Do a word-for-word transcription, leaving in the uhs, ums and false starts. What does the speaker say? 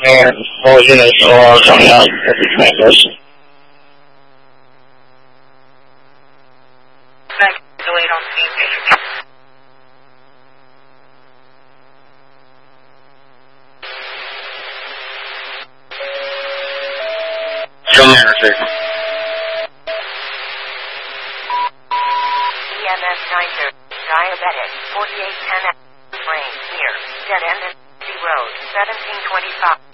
and all units are coming out every transmission. Back delayed on steam station. Commander station. E M S nine thirty, diabetic, forty-eight ten, lane, near, dead end, Road, seventeen twenty-five.